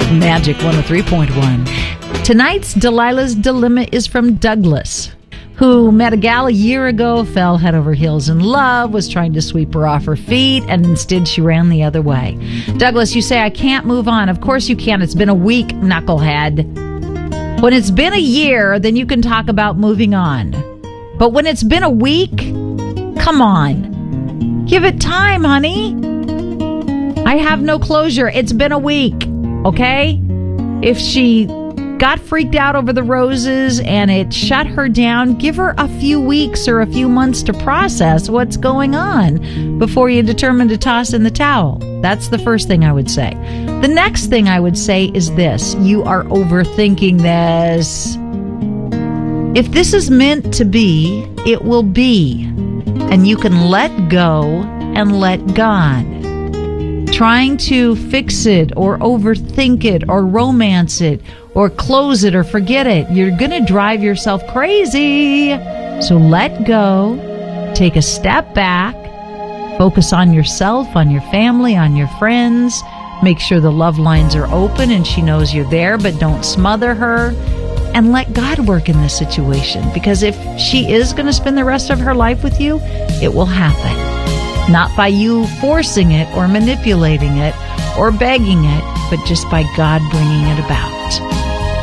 Magic 103.1. Tonight's Delilah's Dilemma is from Douglas, who met a gal a year ago, fell head over heels in love, was trying to sweep her off her feet, and instead she ran the other way. Douglas, you say, I can't move on. Of course you can. It's been a week, knucklehead. When it's been a year, then you can talk about moving on. But when it's been a week, come on. Give it time, honey. I have no closure. It's been a week, okay? If she got freaked out over the roses and it shut her down, give her a few weeks or a few months to process what's going on before you determine to toss in the towel. That's the first thing I would say. The next thing I would say is this. You are overthinking this. If this is meant to be, it will be. And you can let go and let God. Trying to fix it or overthink it or romance it or close it or forget it, you're going to drive yourself crazy. So let go, take a step back, focus on yourself, on your family, on your friends. Make sure the love lines are open and she knows you're there, but don't smother her. And let God work in this situation, because if she is going to spend the rest of her life with you, it will happen. Not by you forcing it or manipulating it or begging it, but just by God bringing it about.